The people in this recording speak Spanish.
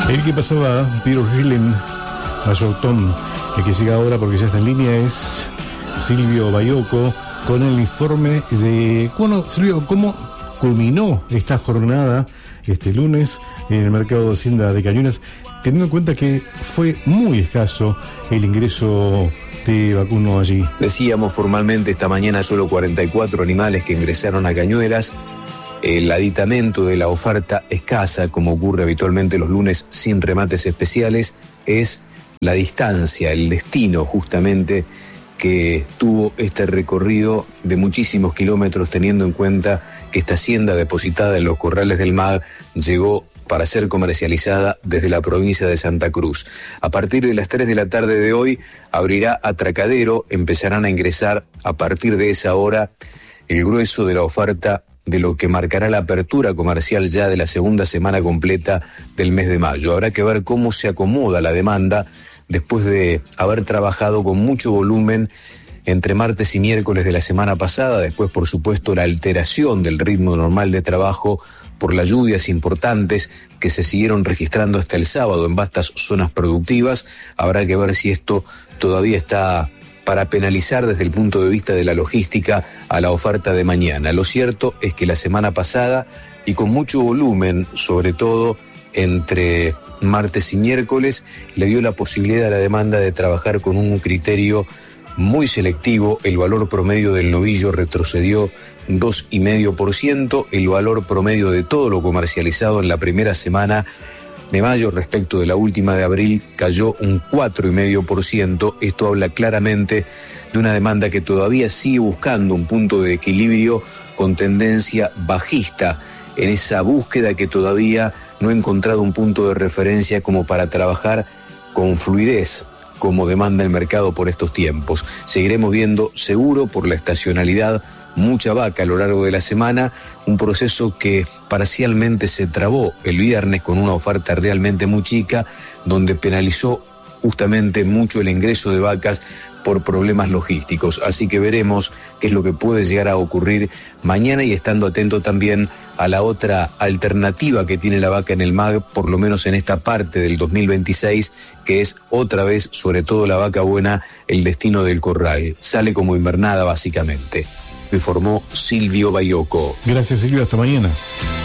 El que pasaba, Peter Hillen, Mayor Tom. El que llega ahora porque ya está en línea es Silvio Baiocco con el informe de... Bueno, Silvio, ¿cómo culminó esta jornada este lunes en el mercado de Hacienda de Cañuelas, teniendo en cuenta que fue muy escaso el ingreso de vacuno allí? Decíamos formalmente esta mañana solo 44 animales que ingresaron a Cañuelas. El aditamento de la oferta escasa, como ocurre habitualmente los lunes sin remates especiales, es la distancia, el destino justamente que tuvo este recorrido de muchísimos kilómetros, teniendo en cuenta que esta hacienda depositada en los corrales del MAG llegó para ser comercializada desde la provincia de Santa Cruz. A partir de las 3 de la tarde de hoy abrirá atracadero, empezarán a ingresar a partir de esa hora el grueso de la oferta de lo que marcará la apertura comercial ya de la segunda semana completa del mes de mayo. Habrá que ver cómo se acomoda la demanda después de haber trabajado con mucho volumen entre martes y miércoles de la semana pasada, después por supuesto la alteración del ritmo normal de trabajo por las lluvias importantes que se siguieron registrando hasta el sábado en vastas zonas productivas. Habrá que ver si esto todavía está para penalizar desde el punto de vista de la logística a la oferta de mañana. Lo cierto es que la semana pasada, y con mucho volumen, sobre todo entre martes y miércoles, le dio la posibilidad a la demanda de trabajar con un criterio muy selectivo. El valor promedio del novillo retrocedió 2,5%, el valor promedio de todo lo comercializado en la primera semana de mayo respecto de la última de abril cayó un 4,5%. Esto habla claramente de una demanda que todavía sigue buscando un punto de equilibrio con tendencia bajista, en esa búsqueda que todavía no ha encontrado un punto de referencia como para trabajar con fluidez como demanda el mercado por estos tiempos. Seguiremos viendo seguro por la estacionalidad mucha vaca a lo largo de la semana, un proceso que parcialmente se trabó el viernes con una oferta realmente muy chica, donde penalizó justamente mucho el ingreso de vacas por problemas logísticos. Así que veremos qué es lo que puede llegar a ocurrir mañana y estando atento también a la otra alternativa que tiene la vaca en el MAG, por lo menos en esta parte del 2026, que es otra vez, sobre todo la vaca buena, el destino del corral. Sale como invernada básicamente. Me informó Silvio Baiocco. Gracias, Silvio. Hasta mañana.